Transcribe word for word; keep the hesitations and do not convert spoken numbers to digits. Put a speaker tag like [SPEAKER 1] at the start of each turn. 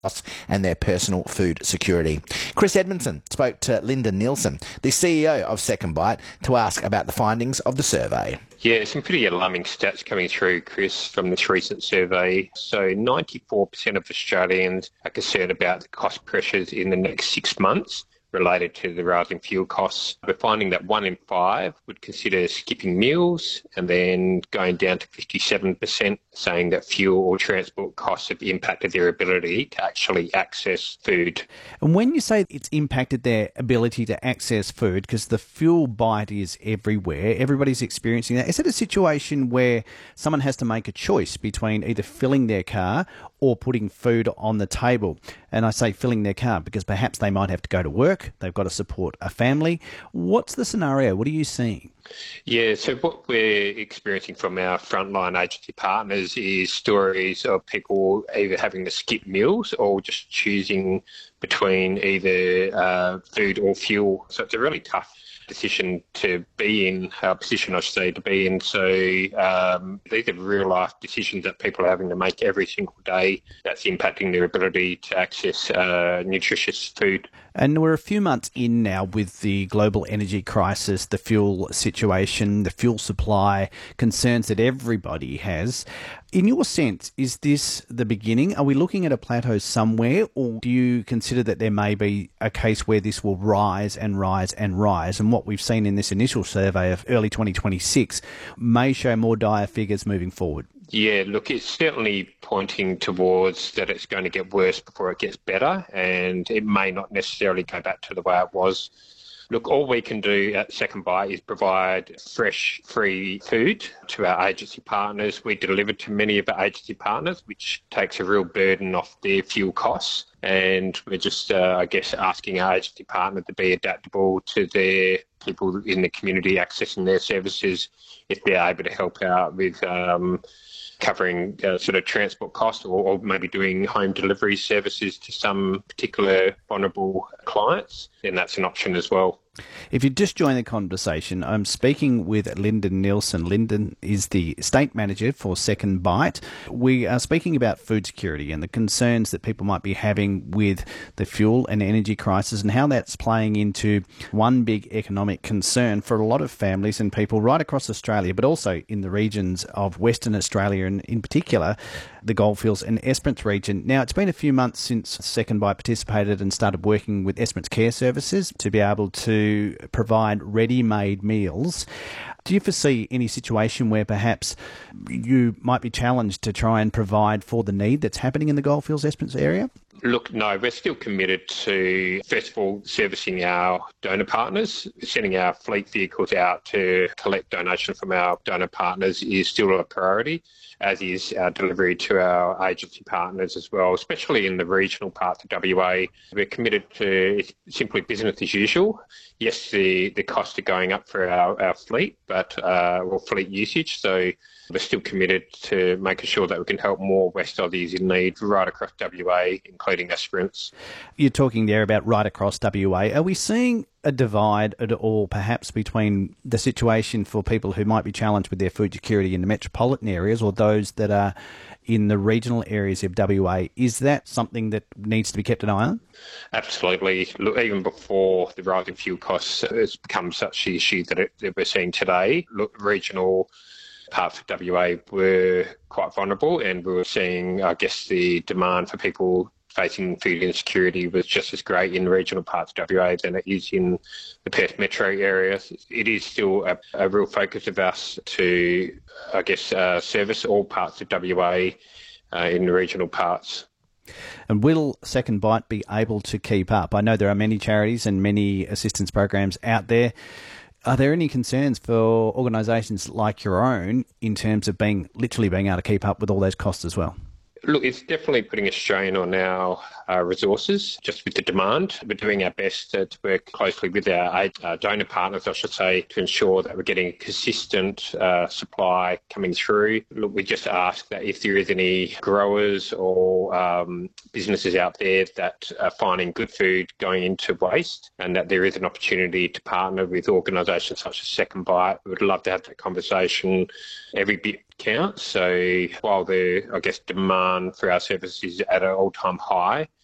[SPEAKER 1] costs and their personal food security. Chris Edmondson spoke to Linda Nielsen, the C E O of Second Bite, to ask about the findings of the survey.
[SPEAKER 2] Yeah, some pretty alarming stats coming through, Chris, from this recent survey. So ninety-four percent of Australians are concerned about the cost pressures in the next six months related to the rising fuel costs. We're finding that one in five would consider skipping meals, and then going down to fifty-seven percent saying that fuel or transport costs have impacted their ability to actually access food.
[SPEAKER 3] And when you say it's impacted their ability to access food, because the fuel bite is everywhere, everybody's experiencing that, is it a situation where someone has to make a choice between either filling their car or putting food on the table? And I say filling their car because perhaps they might have to go to work, they've got to support a family. What's the scenario? What are you seeing?
[SPEAKER 2] Yeah, so what we're experiencing from our frontline agency partners is stories of people either having to skip meals or just choosing between either uh, food or fuel. So it's a really tough decision to be in, uh, position I should say, to be in. So um, these are real life decisions that people are having to make every single day that's impacting their ability to access uh, nutritious food.
[SPEAKER 3] And we're a few months in now with the global energy crisis, the fuel situation, the fuel supply concerns that everybody has. In your sense, is this the beginning? Are we looking at a plateau somewhere, or do you consider that there may be a case where this will rise and rise and rise? And what we've seen in this initial survey of early twenty twenty-six may show more dire figures moving forward.
[SPEAKER 2] Yeah, look, it's certainly pointing towards that it's going to get worse before it gets better, and it may not necessarily go back to the way it was. Look, all we can do at Second Bite is provide fresh, free food to our agency partners. We deliver to many of our agency partners, which takes a real burden off their fuel costs. And we're just, uh, I guess, asking our agency partner to be adaptable to their people in the community accessing their services if they're able to help out with um, covering uh, sort of transport costs, or, or maybe doing home delivery services to some particular vulnerable clients, then that's an option as well.
[SPEAKER 3] If you just join the conversation, I'm speaking with Lyndon Nielsen. Lyndon is the Estate Manager for Second Bite. We are speaking about food security and the concerns that people might be having with the fuel and energy crisis and how that's playing into one big economic concern for a lot of families and people right across Australia, but also in the regions of Western Australia and in particular the Goldfields and Esperance region. Now, it's been a few months since Second Bite participated and started working with Esperance Care Services to be able to provide ready-made meals. Do you foresee any situation where perhaps you might be challenged to try and provide for the need that's happening in the Goldfields Esperance area?
[SPEAKER 2] Look, no, we're still committed to, first of all, servicing our donor partners. Sending our fleet vehicles out to collect donations from our donor partners is still a priority, as is our delivery to our agency partners as well, especially in the regional parts of W A. We're committed to simply business as usual. Yes, the, the costs are going up for our, our fleet, but uh, well, fleet usage. So we're still committed to making sure that we can help more West Aussies in need right across W A, including Esperance.
[SPEAKER 3] You're talking there about right across W A. Are we seeing a divide at all, perhaps, between the situation for people who might be challenged with their food security in the metropolitan areas or those that are in the regional areas of W A? Is that something that needs to be kept an eye on?
[SPEAKER 2] Absolutely. Look, even before the rising fuel costs, it's become such an issue that, it, that we're seeing today. Look, regional parts of W A were quite vulnerable, and we were seeing, I guess, the demand for people facing food insecurity was just as great in regional parts of W A than it is in the Perth metro area. It is still a, a real focus of us to, I guess, uh, service all parts of W A uh, in the regional parts.
[SPEAKER 3] And will Second Bite be able to keep up? I know there are many charities and many assistance programs out there. Are there any concerns for organisations like your own in terms of being literally being able to keep up with all those costs as well?
[SPEAKER 2] Look, it's definitely putting a strain on our uh, resources, just with the demand. We're doing our best to, to work closely with our uh, donor partners, I should say, to ensure that we're getting a consistent uh, supply coming through. Look, we just ask that if there is any growers or um, businesses out there that are finding good food going into waste, and that there is an opportunity to partner with organisations such as Second Bite. We would love to have that conversation. Every bit counts. So while the, I guess, demand demand for our services is at an all-time high.